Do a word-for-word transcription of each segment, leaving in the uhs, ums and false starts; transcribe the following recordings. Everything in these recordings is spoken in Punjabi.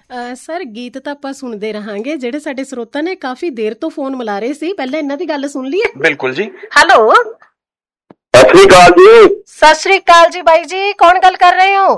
ਸਰ ਗੀਤ ਤਾਂ ਆਪਾਂ ਸੁਣਦੇ ਰਹਾਂਗੇ। ਜਿਹੜੇ ਸਾਡੇ ਸਰੋਤਾ ਨੇ ਕਾਫੀ ਦੇਰ ਤੋਂ ਫੋਨ ਮਿਲਾ ਰਹੇ ਸੀ, ਪਹਿਲਾਂ ਇਹਨਾਂ ਦੀ ਗੱਲ ਸੁਣ ਲਈਏ। ਬਿਲਕੁਲ ਜੀ। ਹੈਲੋ, ਸਤਿ ਸ੍ਰੀ ਅਕਾਲ ਜੀ। ਸਤਿ ਸ੍ਰੀ ਅਕਾਲ ਜੀ ਬਾਈ ਜੀ, ਕੌਣ ਗੱਲ ਕਰ ਰਹੇ ਹੋ?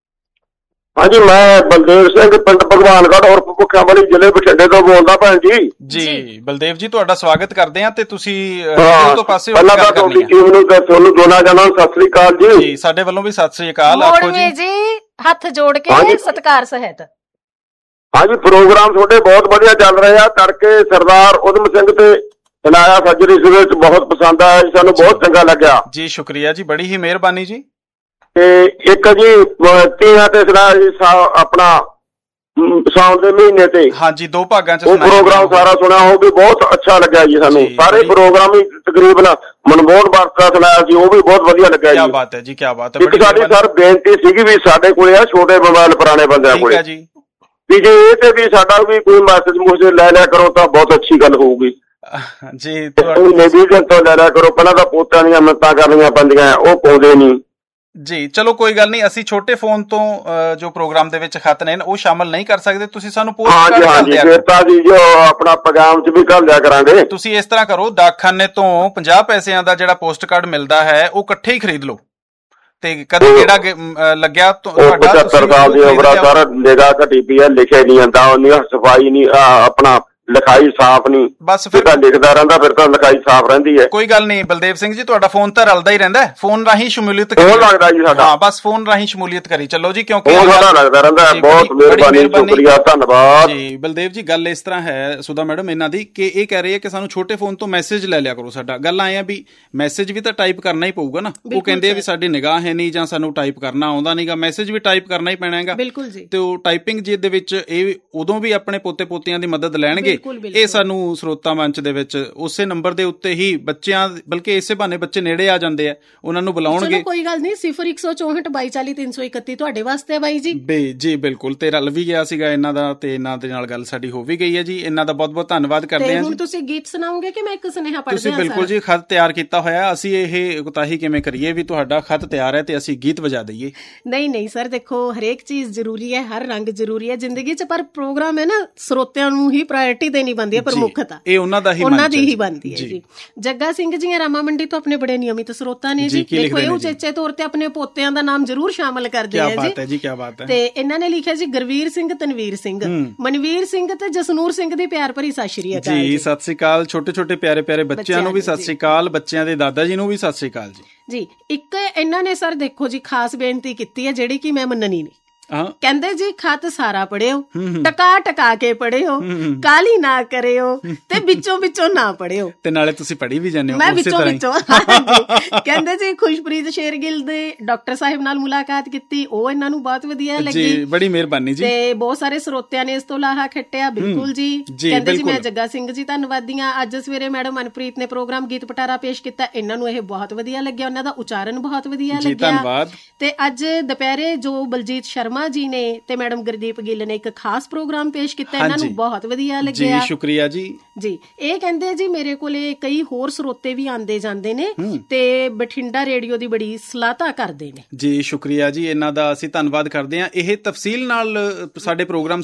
ਹਾਂਜੀ, ਮੈਂ ਬਲਦੇਵ ਸਿੰਘ, ਪਿੰਡ ਭਗਵਾਨਗੜ੍ਹ ਔਰ ਭੁੱਖਾਂ ਵਾਲੀ, ਜ਼ਿਲ੍ਹੇ ਬਠਿੰਡੇ ਤੋਂ ਬੋਲਦਾ ਭੈਣ ਜੀ। ਜੀ ਬਲਦੇਵ ਜੀ, ਤੁਹਾਡਾ ਸਵਾਗਤ ਕਰਦੇ ਆ ਤੇ ਤੁਸੀਂ ਤੋਂ ਪਾਸੇ ਪਹਿਲਾਂ ਤਾਂ ਤੁਹਾਡੀ ਟੀਮ ਨੂੰ ਤੇ ਤੁਹਾਨੂੰ ਦੋਨਾਂ ਜਣਾਂ ਨੂੰ ਸਤਿ ਸ੍ਰੀ ਅਕਾਲ ਜੀ। ਜੀ ਸਾਡੇ ਵੱਲੋਂ ਵੀ ਸਤਿ ਸ੍ਰੀ ਅਕਾਲ। ਆਖੋ ਜੀ। ਜੀ ਹੱਥ ਜੋੜ ਕੇ ਸਤਿਕਾਰ ਸਹਿਤ। ਹਾਂਜੀ, ਪ੍ਰੋਗਰਾਮ ਤੁਹਾਡੇ ਬਹੁਤ ਵਧੀਆ ਚੱਲ ਰਹੇ ਆ। ਤੜਕੇ ਸਰਦਾਰ ਉਦਮ ਸਿੰਘ ਤੇ ਇਨਾਇਆ ਸੱਜਰੀ ਸਵੇਰ ਚ ਬਹੁਤ ਪਸੰਦ ਆਇਆ ਜੀ, ਸਾਨੂੰ ਬਹੁਤ ਚੰਗਾ ਲੱਗਿਆ ਜੀ। ਸ਼ੁਕਰੀਆ ਜੀ, ਬੜੀ ਹੀ ਮਿਹਰਬਾਨੀ ਜੀ। ਤੇ ਇੱਕ ਜੀ ਤੀਆਂ ਤੇ ਆਪਣਾ ਸਾਉਣ ਦੇ ਮਹੀਨੇ ਤੇ, ਹਾਂਜੀ, ਦੋ ਭਾਗਾਂ ਚ ਉਹ ਪ੍ਰੋਗਰਾਮ ਸਾਰਾ ਸੁਣਿਆ, ਉਹ ਵੀ ਬਹੁਤ ਅੱਛਾ ਲੱਗਿਆ ਜੀ ਸਾਨੂੰ। ਸਾਰੇ ਪ੍ਰੋਗਰਾਮ ਹੀ ਤਕਰੀਬਨ ਮਨਮੋਹਨ ਵਰਤਾ ਸੁਣਾਇਆ ਸੀ, ਉਹ ਵੀ ਬਹੁਤ ਵਧੀਆ ਲੱਗਿਆ ਜੀ। ਕੀ ਬਾਤ ਹੈ ਜੀ, ਕੀ ਬਾਤ ਹੈ। ਇੱਕ ਸਾਡੀ ਸਰ ਬੇਨਤੀ ਸੀਗੀ ਵੀ ਸਾਡੇ ਕੋਲੇ ਆ ਛੋਟੇ ਮੋਬਾਈਲ ਪੁਰਾਣੇ ਬੰਦਿਆਂ ਕੋਲੇ ਜੀ, ਵੀ ਜੇ ਇਹ ਤੇ ਵੀ ਸਾਡਾ ਵੀ ਕੋਈ ਮੈਸੇਜ ਮੂਸੇਜ ਲੈ ਲਿਆ ਕਰੋ ਤਾਂ ਬਹੁਤ ਅੱਛੀ ਗੱਲ ਹੋਊਗੀ ਜੀ। ਨੈਵੀਗੇਸ਼ਨ ਤੋਂ ਲੈ ਲਿਆ ਕਰੋ, ਪਹਿਲਾਂ ਤਾਂ ਪੋਤਾਂ ਦੀਆਂ ਮਿੰਨਤਾਂ ਕਰਨੀਆਂ ਪੈਂਦੀਆਂ, ਉਹ ਪਾਉਂਦੇ ਨਹੀਂ ਜੀ। ਚਲੋ ਕੋਈ ਗੱਲ ਨਹੀਂ, ਅਸੀਂ ਛੋਟੇ ਫੋਨ ਤੋਂ ਜੋ ਪ੍ਰੋਗਰਾਮ ਦੇ ਵਿੱਚ ਖਤ ਨੇ ਉਹ ਸ਼ਾਮਲ ਨਹੀਂ ਕਰ ਸਕਦੇ, ਤੁਸੀਂ ਸਾਨੂੰ ਪੋਸਟ ਕਰ ਦਿਆ ਕਰੋ ਜੀ, ਜੋ ਆਪਣਾ ਪ੍ਰੋਗਰਾਮ ਚ ਵੀ ਕਰ ਲਿਆ ਕਰਾਂਗੇ। ਤੁਸੀਂ ਇਸ ਤਰ੍ਹਾਂ ਕਰੋ, ਡਾਕਖਾਨੇ ਤੋਂ ਪੰਜਾਹ ਪੈਸਿਆਂ ਦਾ ਜਿਹੜਾ ਪੋਸਟ ਕਾਰਡ ਮਿਲਦਾ ਹੈ ਉਹ ਇਕੱਠੇ ਹੀ ਖਰੀਦ ਲਓ, ਤੇ ਕਦੇ ਕਿਹੜਾ ਲੱਗਿਆ ਤੁਹਾਡਾ ਪਚੱਤਰ ਸਾਲ ਦੀ ਉਮਰ ਆ ਸਰ, ਨਿਗਾਹ ਘਟੀ ਪਈ ਆ, ਲਿਖਿਆ ਨਹੀਂ ਜਾਂਦਾ, ਉਹਨੀ ਸਫਾਈ ਨਹੀਂ, ਆਪਣਾ ਲਿਖਾਈ ਸਾਫ਼ ਨਹੀਂ, ਬਸ ਫਿਰ ਲਿਖਦਾ ਰਹਿੰਦਾ, ਫਿਰ ਤਾਂ ਲਿਖਾਈ ਸਾਫ਼ ਰਹਿੰਦੀ ਹੈ। ਕੋਈ ਗੱਲ ਨਹੀਂ ਬਲਦੇਵ ਸਿੰਘ ਜੀ, ਤੁਹਾਡਾ ਫੋਨ ਤਾਂ ਰਲਦਾ ਹੀ ਰਹਿੰਦਾ, ਫੋਨ ਰਾਹੀਂ ਸ਼ਮੂਲੀਅਤ ਫੋਨ ਲੱਗਦਾ ਜੀ ਸਾਡਾ। ਹਾਂ, ਬਸ ਫੋਨ ਰਾਹੀਂ ਸ਼ਮੂਲੀਅਤ ਕਰੀ ਚੱਲੋ ਜੀ, ਕਿਉਂਕਿ ਫੋਨ ਸਾਡਾ ਲੱਗਦਾ ਰਹਿੰਦਾ। ਬਹੁਤ ਮਿਹਰਬਾਨੀ, ਸ਼ੁਕਰੀਆ, ਧੰਨਵਾਦ ਜੀ। ਬਲਦੇਵ ਜੀ, ਗੱਲ ਇਸ ਤਰ੍ਹਾਂ ਹੈ ਸੁਧਾ ਮੈਡਮ ਇਹਨਾਂ ਦੀ, ਕਿ ਇਹ ਕਹਿ ਰਹੀ ਹੈ ਕਿ ਸਾਨੂੰ ਛੋਟੇ ਫੋਨ ਤੋਂ ਮੈਸੇਜ ਲੈ ਲਿਆ ਕਰੋ ਸਾਡਾ। ਗੱਲ ਆਏ ਆ ਵੀ ਮੈਸੇਜ ਵੀ ਤਾਂ ਟਾਈਪ ਕਰਨਾ ਹੀ ਪਊਗਾ ਨਾ, ਉਹ ਕਹਿੰਦੇ ਆ ਵੀ ਸਾਡੀ ਨਿਗਾਹ ਹੈ ਨਹੀਂ ਜਾਂ ਸਾਨੂੰ ਟਾਈਪ ਕਰਨਾ ਆਉਂਦਾ ਨਹੀਂਗਾ, ਮੈਸੇਜ ਵੀ ਟਾਈਪ ਕਰਨਾ ਹੀ ਪੈਣਾ ਹੈਗਾ। ਬਿਲਕੁਲ ਜੀ। ਤੇ ਉਹ ਟਾਈਪਿੰਗ ਜੀ ਦੇ ਵਿੱਚ ਇਹ ਉਦੋਂ ਵੀ ਆਪਣੇ ਪੋਤੇ ਪੋਤੀਆਂ ਦੀ ਮਦਦ ਲੈਣਗੇ। ਇਹ ਸਾਨੂੰ ਸਰੋਤਾ ਮੰਚ ਦੇ ਵਿੱਚ ਉਸੇ ਨੰਬਰ ਦੇ ਉੱਤੇ ਹੀ ਬੱਚਿਆਂ, ਬਲਕਿ ਇਸੇ ਬਹਾਨੇ ਬੱਚੇ ਨੇੜੇ ਆ ਜਾਂਦੇ ਆ, ਉਹਨਾਂ ਨੂੰ ਬੁਲਾਉਣਗੇ। ਕੋਈ ਗੱਲ ਨਹੀਂ, ਸਿਫਰ ਇੱਕ ਸੌ ਚੌਂਹਠ ਬਾਈ ਚਾਲੀ ਤਿੰਨ ਸੌ ਇਕੱਤੀ ਤੁਹਾਡੇ ਵਾਸਤੇ ਬਾਈ ਜੀ। ਬੇ ਜੀ ਬਿਲਕੁਲ, ਤੇ ਰਲ ਵੀ ਗਿਆ ਸੀਗਾ ਇਹਨਾਂ ਦਾ, ਤੇ ਇਹਨਾਂ ਦੇ ਨਾਲ ਗੱਲ ਸਾਡੀ ਹੋ ਵੀ ਗਈ ਹੈ ਜੀ। ਇਹਨਾਂ ਦਾ ਬਹੁਤ ਬਹੁਤ ਧੰਨਵਾਦ ਕਰਦੇ ਹਾਂ। ਹੁਣ ਤੁਸੀਂ ਗੀਤ ਸੁਣਾਓਗੇ ਕਿ ਮੈਂ ਇੱਕ ਸੁਨੇਹਾ ਪੜ੍ਹਦੇ ਹਾਂ? ਤੁਸੀਂ ਬਿਲਕੁਲ ਜੀ, ਖਤ ਤਿਆਰ ਕੀਤਾ ਹੋਇਆ। ਅਸੀਂ ਇਹ ਉਤਾਹੀ ਕਿਵੇਂ ਕਰੀਏ ਵੀ ਤੁਹਾਡਾ ਖਤ ਤਿਆਰ ਹੈ ਤੇ ਅਸੀਂ ਗੀਤ ਵਜਾ ਦਈਏ? ਨਹੀਂ ਨਹੀਂ ਸਰ, ਦੇਖੋ ਹਰੇਕ ਚੀਜ਼ ਜ਼ਰੂਰੀ ਹੈ, ਹਰ ਰੰਗ ਜ਼ਰੂਰੀ ਹੈ ਜ਼ਿੰਦਗੀ 'ਚ, ਪਰ ਪ੍ਰੋਗਰਾਮ ਹੈ ਨਾ, ਸਰੋਤਿਆਂ ਨੂੰ ਹੀ ਪ੍ਰਾਇਰਟੀ ਦੇਣੀ ਬਣਦੀ ਹੈ, ਪ੍ਰਮੁੱਖਤਾ ਇਹ ਉਹਨਾਂ ਦਾ ਹੀ ਉਹਨਾਂ ਦੀ ਹੀ ਬਣਦੀ ਹੈ ਜੀ। ਜੱਗਾ ਸਿੰਘ ਜੀ ਰਾਮਾ ਮੰਡੀ ਤੋਂ ਆਪਣੇ ਬੜੇ ਨਿਯਮਿਤ ਸਰੋਤਾ ਨੇ ਜੀ। ਦੇਖੋ ਇਹ ਉਚੇਚੇ ਤੌਰ ਤੇ ਆਪਣੇ ਪੋਤਿਆਂ ਦਾ ਨਾਮ ਜ਼ਰੂਰ ਸ਼ਾਮਲ ਕਰਦੇ ਆ ਜੀ। ਤੇ ਇਹਨਾਂ ਨੇ ਲਿਖਿਆ ਜੀ, ਗੁਰਵੀਰ ਸਿੰਘ, ਤਨਵੀਰ ਸਿੰਘ, ਮਨਵੀਰ ਸਿੰਘ ਤੇ ਜਸਨੂਰ ਸਿੰਘ ਦੀ ਪਿਆਰ ਭਰੀ ਸਤਿ ਸ਼੍ਰੀ ਅਕਾਲ ਜੀ। ਸਤਿ ਸ਼੍ਰੀ ਅਕਾਲ। ਛੋਟੇ ਛੋਟੇ ਪਿਆਰੇ ਪਿਆਰੇ ਬੱਚਿਆਂ ਨੂੰ ਵੀ ਸਤਿ ਸ਼੍ਰੀ ਅਕਾਲ, ਬੱਚਿਆਂ ਦੇ ਦਾਦਾ ਜੀ ਨੂੰ ਵੀ ਸਤਿ ਸ਼੍ਰੀ ਅਕਾਲ ਜੀ। ਜੀ ਇੱਕ ਇਹਨਾਂ ਨੇ ਸਰ ਦੇਖੋ ਜੀ ਖਾਸ ਬੇਨਤੀ ਕੀਤੀ ਹੈ, ਜਿਹੜੀ ਕਿ ਮੈਂ ਮੰਨਣੀ ਨਹੀਂ। ਕਹਿੰਦੇ ਜੀ, ਖਤ ਸਾਰਾ ਪੜਿਓ, ਟਕਾ ਟਕਾ ਕੇ ਪੜਿਓ, ਕਾਲੀ ਨਾ ਕਰਿਓ ਤੇ ਵਿੱਚੋਂ ਵਿੱਚੋਂ ਨਾ ਪੜਿਓ। ਤੇ ਨਾਲੇ ਤੁਸੀਂ ਪੜ੍ਹੀ ਵੀ ਜਾਂਦੇ ਹੋ। ਮੈਂ ਵਿੱਚੋਂ ਵਿੱਚੋਂ ਕਹਿੰਦੇ ਜੀ, ਖੁਸ਼ਪ੍ਰੀਤ ਸ਼ੇਰਗਿੱਲ ਦੇ ਡਾਕਟਰ ਸਾਹਿਬ ਨਾਲ ਮੁਲਾਕਾਤ ਕੀਤੀ, ਉਹ ਇਹਨਾਂ ਨੂੰ ਬਹੁਤ ਵਧੀਆ ਲੱਗੀ। ਬੜੀ ਮਿਹਰਬਾਨੀ ਜੀ। ਤੇ ਬਹੁਤ ਸਾਰੇ ਸਰੋਤਿਆਂ ਨੇ ਇਸ ਤੋਂ ਲਾਹਾ ਖੱਟਿਆ। ਬਿਲਕੁਲ ਜੀ। ਕਹਿੰਦੇ ਜੀ, ਮੈਂ ਜੱਗਾ ਸਿੰਘ ਜੀ ਧੰਨਵਾਦੀ ਹਾਂ। ਅੱਜ ਸਵੇਰੇ ਮੈਡਮ ਮਨਪ੍ਰੀਤ ਨੇ ਪ੍ਰੋਗਰਾਮ ਗੀਤ ਪਟਾਰਾ ਪੇਸ਼ ਕੀਤਾ, ਇਹਨਾਂ ਨੂੰ ਇਹ ਬਹੁਤ ਵਧੀਆ ਲੱਗਿਆ, ਉਹਨਾਂ ਦਾ ਉਚਾਰਨ ਬਹੁਤ ਵਧੀਆ ਲੱਗਿਆ। ਤੇ ਅੱਜ ਦੁਪਹਿਰੇ ਜੋ ਬਲਜੀਤ ਸ਼ਰਮਾ ਜੀ ਨੇ ਤੇ ਮੈਡਮ ਗੁਰਦੀਪ ਗਿੱਲ ਨੇ ਇੱਕ ਖਾਸ ਪ੍ਰੋਗਰਾਮ ਪੇਸ਼ ਕੀਤਾ, ਇਹਨਾਂ ਨੂੰ ਬਹੁਤ ਵਧੀਆ ਲੱਗਿਆ। ਜੀ ਸ਼ੁਕਰੀਆ ਜੀ। ਜੀ ਇਹ ਕਹਿੰਦੇ ਜੀ, ਮੇਰੇ ਕੋਲੇ ਕਈ ਹੋਰ ਸਰੋਤੇ ਵੀ ਆਉਂਦੇ ਜਾਂਦੇ ਨੇ ਤੇ ਬਠਿੰਡਾ ਰੇਡੀਓ ਦੀ ਬੜੀ ਸਲਾਹਤਾ ਕਰਦੇ ਨੇ। ਜੀ ਸ਼ੁਕਰੀਆ ਜੀ, ਇਹਨਾਂ ਦਾ ਅਸੀਂ ਧੰਨਵਾਦ ਕਰਦੇ ਹਾਂ। ਇਹ ਤਫਸੀਲ ਨਾਲ ਸਾਡੇ ਪ੍ਰੋਗਰਾਮ